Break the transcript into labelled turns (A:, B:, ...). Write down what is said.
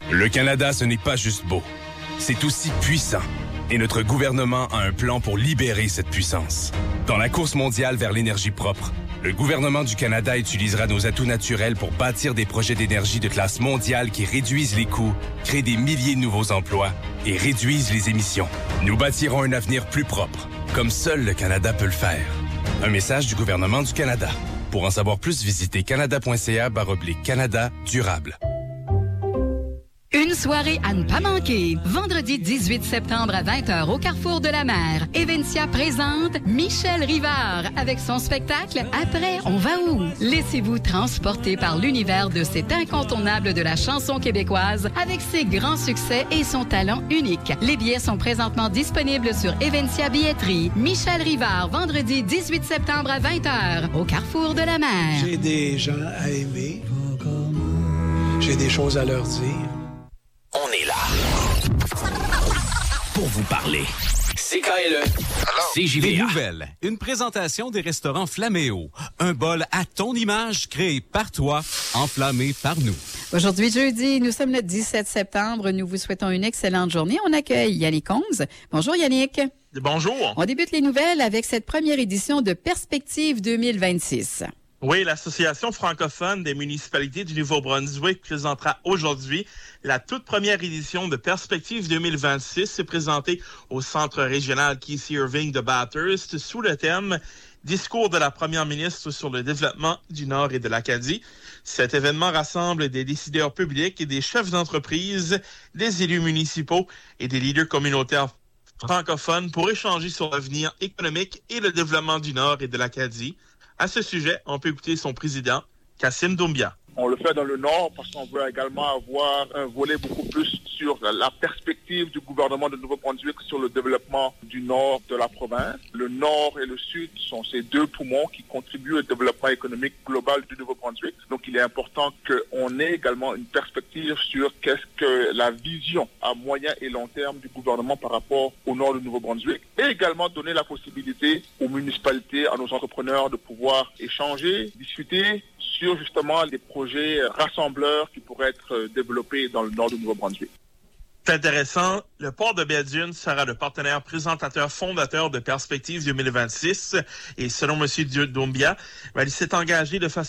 A: Le Canada, ce n'est pas juste beau. C'est aussi puissant. Et notre gouvernement a un plan pour libérer cette puissance. Dans la course mondiale vers l'énergie propre, le gouvernement du Canada utilisera nos atouts naturels pour bâtir des projets d'énergie de classe mondiale qui réduisent les coûts, créent des milliers de nouveaux emplois et réduisent les émissions. Nous bâtirons un avenir plus propre, comme seul le Canada peut le faire. Un message du gouvernement du Canada. Pour en savoir plus, visitez canada.ca/Canada durable.
B: Une soirée à ne pas manquer. Vendredi 18 septembre à 20h au Carrefour de la Mer. Evencia présente Michel Rivard avec son spectacle Après, on va où? Laissez-vous transporter par l'univers de cet incontournable de la chanson québécoise avec ses grands succès et son talent unique. Les billets sont présentement disponibles sur Evencia Billetterie. Michel Rivard, vendredi 18 septembre à 20h au Carrefour de la Mer.
C: J'ai des gens à aimer. J'ai des choses à leur dire.
D: On est là pour vous parler. CKLE, CJVA.
E: Des nouvelles, une présentation des restaurants Flaméo. Un bol à ton image créé par toi, enflammé par nous.
B: Aujourd'hui, jeudi, nous sommes le 17 septembre. Nous vous souhaitons une excellente journée. On accueille Yannick Onz. Bonjour Yannick.
F: Bonjour.
B: On débute les nouvelles avec cette première édition de Perspective 2026.
F: Oui, l'Association francophone des municipalités du Nouveau-Brunswick présentera aujourd'hui la toute première édition de Perspective 2026. C'est présenté au Centre régional Keith Irving de Bathurst sous le thème « Discours de la première ministre sur le développement du Nord et de l'Acadie ». Cet événement rassemble des décideurs publics et des chefs d'entreprise, des élus municipaux et des leaders communautaires francophones pour échanger sur l'avenir économique et le développement du Nord et de l'Acadie. À ce sujet, on peut écouter son président, Kassim Doumbia.
G: On le fait dans le Nord parce qu'on veut également avoir un volet beaucoup plus sur la perspective du gouvernement de Nouveau-Brunswick sur le développement du Nord de la province. Le Nord et le Sud sont ces deux poumons qui contribuent au développement économique global du Nouveau-Brunswick. Donc, il est important qu'on ait également une perspective sur qu'est-ce que la vision à moyen et long terme du gouvernement par rapport au Nord du Nouveau-Brunswick et également donner la possibilité aux municipalités, à nos entrepreneurs de pouvoir échanger, discuter sur justement les projets rassembleurs qui pourraient être développés dans le nord du Nouveau-Brunswick.
F: C'est intéressant. Le port de Baie-Dune sera le partenaire présentateur fondateur de Perspective 2026. Et selon M. Doumbia, il s'est engagé de façon